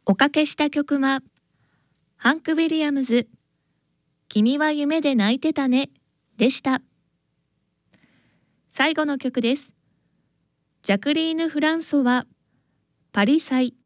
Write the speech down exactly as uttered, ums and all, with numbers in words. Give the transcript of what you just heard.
おかけした曲は、ハンク・ウィリアムズ、君は夢で泣いてたね、でした。最後の曲です。ジャクリーヌ・フランソワ、パリサイ。